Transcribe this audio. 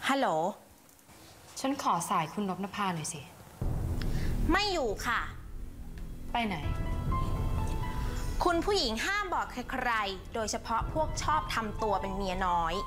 ฮัลโหลฉันขอสายคุณนพนภาหน่อยสิไม่อยู่ค่ะไปไหนคุณผู้หญิงห้ามบอกใครๆโดยเฉพาะพวกชอบทำตัวเป็นเมียน้อย